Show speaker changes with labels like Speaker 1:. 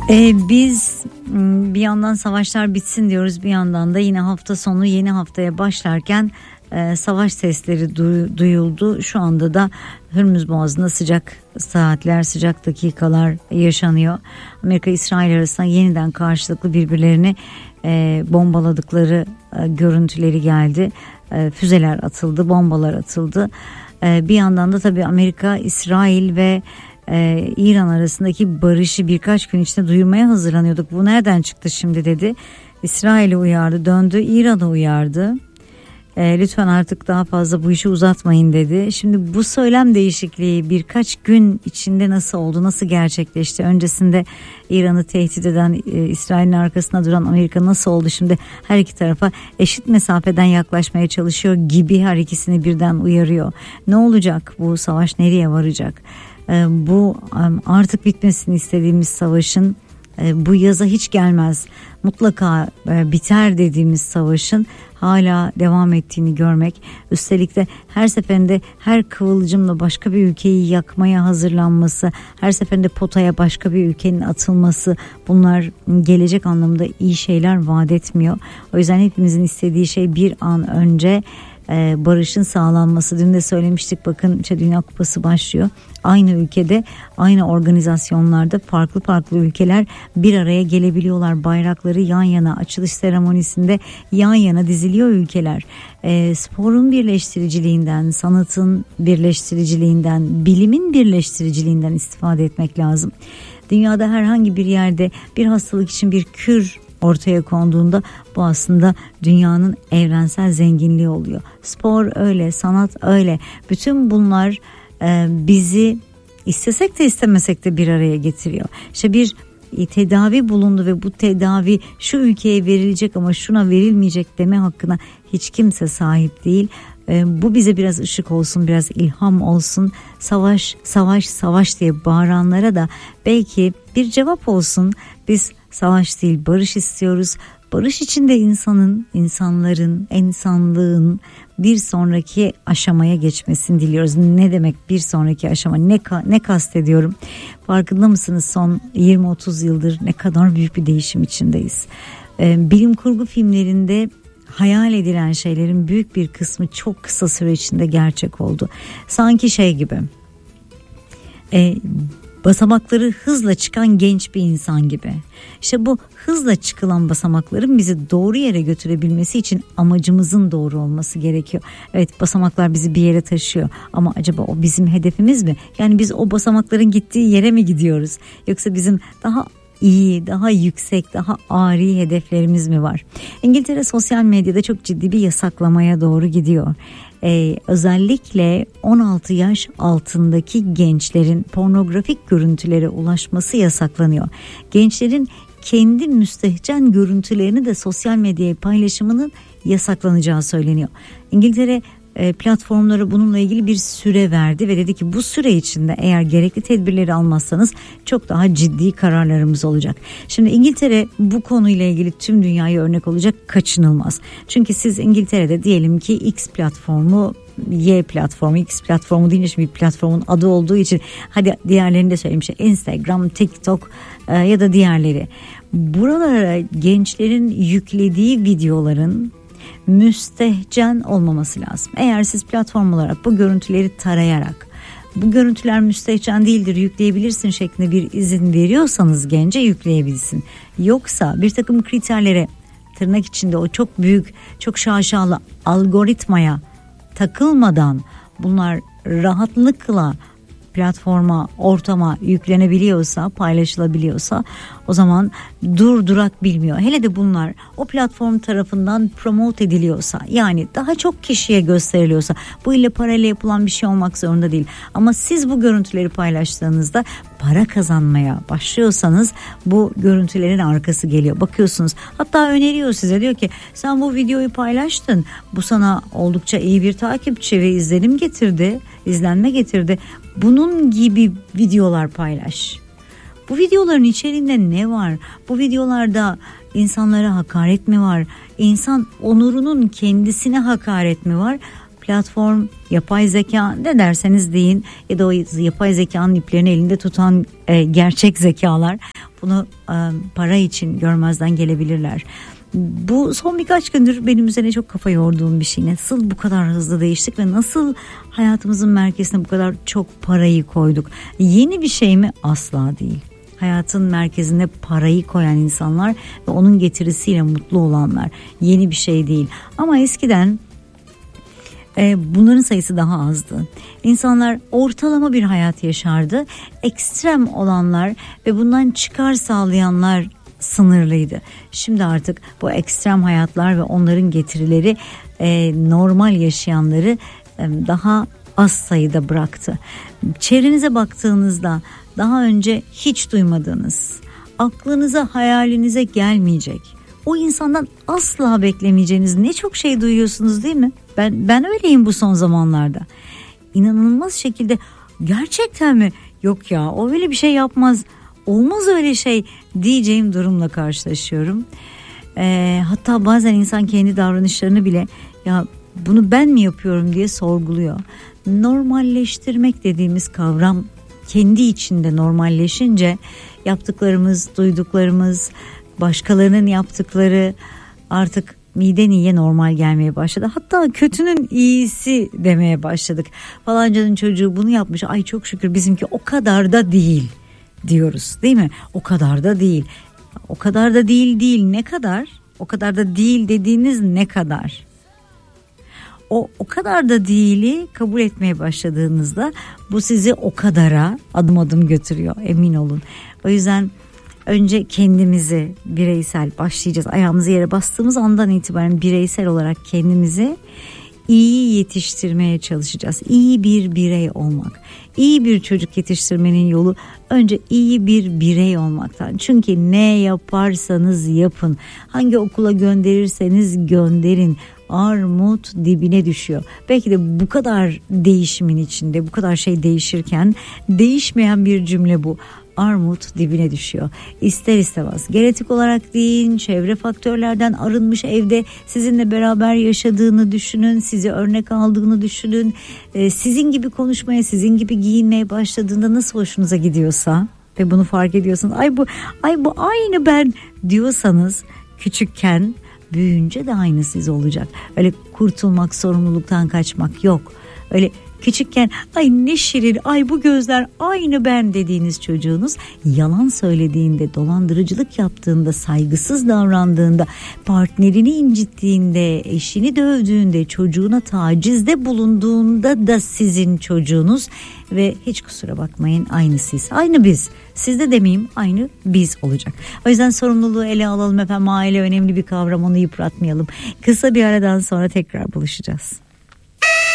Speaker 1: Biz bir yandan savaşlar bitsin diyoruz, bir yandan da yine hafta sonu yeni haftaya başlarken savaş sesleri duyuldu. Şu anda da Hürmüz Boğazı'nda sıcak saatler, sıcak dakikalar yaşanıyor. Amerika-İsrail arasında yeniden karşılıklı birbirlerini bombaladıkları görüntüleri geldi. Füzeler atıldı, bombalar atıldı. Bir yandan da tabii Amerika, İsrail ve İran arasındaki barışı birkaç gün içinde duyurmaya hazırlanıyorduk. Bu nereden çıktı şimdi dedi. İsrail'i uyardı, döndü, İran'ı uyardı. Lütfen artık daha fazla bu işi uzatmayın dedi. Şimdi bu söylem değişikliği birkaç gün içinde nasıl oldu, nasıl gerçekleşti? Öncesinde İran'ı tehdit eden, İsrail'in arkasında duran Amerika nasıl oldu? Şimdi her iki tarafa eşit mesafeden yaklaşmaya çalışıyor gibi, her ikisini birden uyarıyor. Ne olacak, bu savaş nereye varacak? Bu artık bitmesini istediğimiz savaşın, bu yaza hiç gelmez, mutlaka biter dediğimiz savaşın hala devam ettiğini görmek, üstelik de her seferinde her kıvılcımla başka bir ülkeyi yakmaya hazırlanması, her seferinde potaya başka bir ülkenin atılması, bunlar gelecek anlamda iyi şeyler vaat etmiyor. O yüzden hepimizin istediği şey bir an önce barışın sağlanması. Dün de söylemiştik, bakın işte Dünya Kupası başlıyor. Aynı ülkede, aynı organizasyonlarda farklı farklı ülkeler bir araya gelebiliyorlar. Bayrakları yan yana, açılış seremonisinde yan yana diziliyor ülkeler. Sporun birleştiriciliğinden, sanatın birleştiriciliğinden, bilimin birleştiriciliğinden istifade etmek lazım. Dünyada herhangi bir yerde bir hastalık için bir kür ortaya konduğunda bu aslında dünyanın evrensel zenginliği oluyor. Spor öyle, sanat öyle. Bütün bunlar bizi istesek de istemesek de bir araya getiriyor. İşte bir tedavi bulundu ve bu tedavi şu ülkeye verilecek ama şuna verilmeyecek deme hakkına hiç kimse sahip değil. Bu bize biraz ışık olsun, biraz ilham olsun. Savaş, savaş, savaş diye bağıranlara da belki bir cevap olsun. Biz savaş değil, barış istiyoruz. Barış içinde insanların, insanlığın bir sonraki aşamaya geçmesini diliyoruz. Ne demek bir sonraki aşama? Ne kastediyorum? Farkında mısınız, son 20-30 yıldır ne kadar büyük bir değişim içindeyiz. Bilim kurgu filmlerinde hayal edilen şeylerin büyük bir kısmı çok kısa süre içinde gerçek oldu. Sanki şey gibi, basamakları hızla çıkan genç bir insan gibi. İşte bu hızla çıkılan basamakların bizi doğru yere götürebilmesi için amacımızın doğru olması gerekiyor. Evet, basamaklar bizi bir yere taşıyor ama acaba o bizim hedefimiz mi? Yani biz o basamakların gittiği yere mi gidiyoruz? Yoksa bizim daha iyi, daha yüksek, daha âli hedeflerimiz mi var? İngiltere sosyal medyada çok ciddi bir yasaklamaya doğru gidiyor. Özellikle 16 yaş altındaki gençlerin pornografik görüntülere ulaşması yasaklanıyor. Gençlerin kendi müstehcen görüntülerini de sosyal medyaya paylaşımının yasaklanacağı söyleniyor. İngiltere platformlara bununla ilgili bir süre verdi ve dedi ki bu süre içinde eğer gerekli tedbirleri almazsanız çok daha ciddi kararlarımız olacak. Şimdi İngiltere bu konuyla ilgili tüm dünyaya örnek olacak, kaçınılmaz. Çünkü siz İngiltere'de diyelim ki X platformu, Y platformu, X platformu deyince şimdi bir platformun adı olduğu için hadi diğerlerini de söyleyeyim, Instagram, TikTok ya da diğerleri. Buralara gençlerin yüklediği videoların müstehcen olmaması lazım. Eğer siz platform olarak bu görüntüleri tarayarak bu görüntüler müstehcen değildir, yükleyebilirsin şeklinde bir izin veriyorsanız gence yükleyebilsin. Yoksa bir takım kriterlere, tırnak içinde o çok büyük, çok şaşalı algoritmaya takılmadan bunlar rahatlıkla platforma, ortama yüklenebiliyorsa, paylaşılabiliyorsa o zaman durdurak bilmiyor. Hele de bunlar o platform tarafından promote ediliyorsa, yani daha çok kişiye gösteriliyorsa, bu ile parayla yapılan bir şey olmak zorunda değil. Ama siz bu görüntüleri paylaştığınızda para kazanmaya başlıyorsanız bu görüntülerin arkası geliyor. Bakıyorsunuz, hatta öneriyor size, diyor ki sen bu videoyu paylaştın. Bu sana oldukça iyi bir takipçi ve izlenme getirdi. Bunun gibi videolar paylaş. Bu videoların içeriğinde ne var? Bu videolarda insanlara hakaret mi var? İnsan onurunun kendisine hakaret mi var? Platform, yapay zeka, ne derseniz deyin, ya da o yapay zekanın iplerini elinde tutan gerçek zekalar, bunu para için görmezden gelebilirler. Bu son birkaç gündür benim üzerine çok kafa yorduğum bir şey. Nasıl bu kadar hızlı değiştik ve nasıl hayatımızın merkezine bu kadar çok parayı koyduk? Yeni bir şey mi? Asla değil. Hayatın merkezine parayı koyan insanlar ve onun getirisiyle mutlu olanlar, yeni bir şey değil. Ama eskiden bunların sayısı daha azdı. İnsanlar ortalama bir hayat yaşardı. Ekstrem olanlar ve bundan çıkar sağlayanlar sınırlıydı. Şimdi artık bu ekstrem hayatlar ve onların getirileri normal yaşayanları daha az sayıda bıraktı. Çevrenize baktığınızda daha önce hiç duymadığınız, aklınıza, hayalinize gelmeyecek, o insandan asla beklemeyeceğiniz ne çok şey duyuyorsunuz, değil mi? Ben öyleyim bu son zamanlarda. İnanılmaz şekilde, gerçekten mi? Yok ya, o öyle bir şey yapmaz. Olmaz öyle şey diyeceğim durumla karşılaşıyorum. Hatta bazen insan kendi davranışlarını bile ya bunu ben mi yapıyorum diye sorguluyor. Normalleştirmek dediğimiz kavram kendi içinde normalleşince yaptıklarımız, duyduklarımız, başkalarının yaptıkları artık miden iyiye normal gelmeye başladı. Hatta kötünün iyisi demeye başladık. Falancanın çocuğu bunu yapmış, ay çok şükür bizimki o kadar da değil diyoruz, değil mi? O kadar da değil. O kadar da değil ne kadar? O kadar da değil dediğiniz ne kadar? O kadar da değili kabul etmeye başladığınızda bu sizi o kadara adım adım götürüyor, emin olun. O yüzden önce kendimizi bireysel başlayacağız. Ayağımızı yere bastığımız andan itibaren bireysel olarak kendimizi iyi yetiştirmeye çalışacağız. İyi bir birey olmak. İyi bir çocuk yetiştirmenin yolu önce iyi bir birey olmaktan. Çünkü ne yaparsanız yapın, hangi okula gönderirseniz gönderin, armut dibine düşüyor. Belki de bu kadar değişimin içinde, bu kadar şey değişirken değişmeyen bir cümle bu. Armut dibine düşüyor. İster istemez. Genetik olarak değil, çevre faktörlerden arınmış, evde sizinle beraber yaşadığını düşünün, sizi örnek aldığını düşünün. Sizin gibi konuşmaya, sizin gibi giyinmeye başladığında nasıl hoşunuza gidiyorsa ve bunu fark ediyorsunuz. Ay bu aynı ben diyorsanız küçükken, büyüyünce de aynı siz olacak. Öyle kurtulmak, sorumluluktan kaçmak yok. Öyle küçükken ay ne şirin, ay bu gözler aynı ben dediğiniz çocuğunuz yalan söylediğinde, dolandırıcılık yaptığında, saygısız davrandığında, partnerini incittiğinde, eşini dövdüğünde, çocuğuna tacizde bulunduğunda da sizin çocuğunuz ve hiç kusura bakmayın aynı siz, aynı biz. Sizde demeyeyim, aynı biz olacak. O yüzden sorumluluğu ele alalım efendim. Aile önemli bir kavram, onu yıpratmayalım. Kısa bir aradan sonra tekrar buluşacağız.